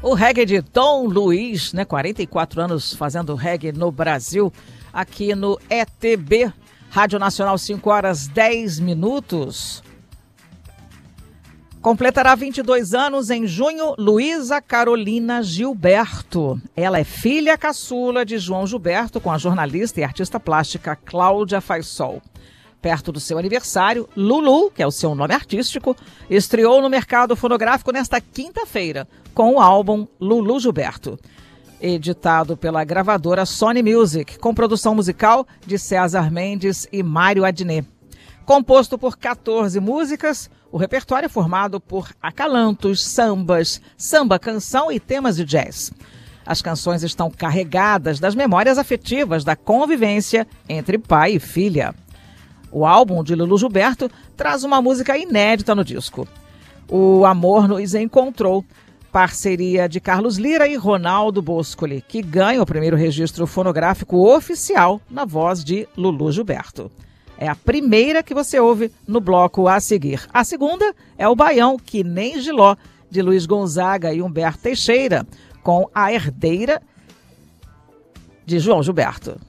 O reggae de Tom Luiz, 44 anos fazendo reggae no Brasil, aqui no ETB, Rádio Nacional, 5h10. Completará 22 anos em junho, Luísa Carolina Gilberto. Ela é filha caçula de João Gilberto, com a jornalista e artista plástica Cláudia Faisol. Perto do seu aniversário, Lulu, que é o seu nome artístico, estreou no mercado fonográfico nesta quinta-feira, com o álbum Lulu Gilberto. Editado pela gravadora Sony Music, com produção musical de César Mendes e Mário Adnet. Composto por 14 músicas, o repertório é formado por acalantos, sambas, samba-canção e temas de jazz. As canções estão carregadas das memórias afetivas da convivência entre pai e filha. O álbum de Lulu Gilberto traz uma música inédita no disco. O Amor nos Encontrou, parceria de Carlos Lira e Ronaldo Boscoli, que ganha o primeiro registro fonográfico oficial na voz de Lulu Gilberto. É a primeira que você ouve no bloco a seguir. A segunda é o Baião, que nem Giló, de Luiz Gonzaga e Humberto Teixeira, com A Herdeira, de João Gilberto.